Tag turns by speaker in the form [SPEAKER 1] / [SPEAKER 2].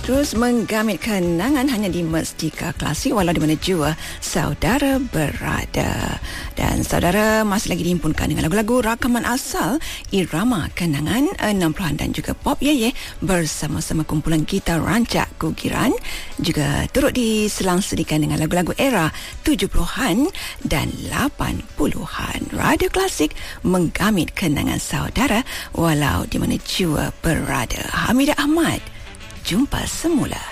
[SPEAKER 1] Terus menggamit kenangan hanya di Mestika Klasik walau di mana jua saudara berada. Dan saudara masih lagi dihimpunkan dengan lagu-lagu rakaman asal irama kenangan 60-an dan juga pop ye bersama-sama kumpulan gitar rancak Gugiran. Juga turut diselang-sedikan dengan lagu-lagu era 70-an dan 80-an. Radio Klasik menggamit kenangan saudara walau di mana jua berada. Hamidah Ahmad, jumpa semula.